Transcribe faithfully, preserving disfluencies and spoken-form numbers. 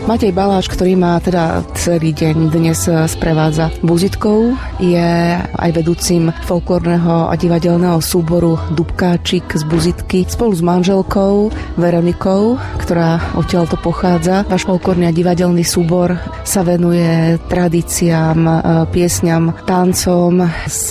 Matej Baláš, ktorý má teda celý deň dnes sprevádza Buzitkou, je aj vedúcim folklórneho a divadelného súboru Dubkáčik z Buzitky spolu s manželkou Veronikou, ktorá odtiaľto pochádza. Váš folklórny a divadelný súbor sa venuje tradíciám, piesňam, tancom z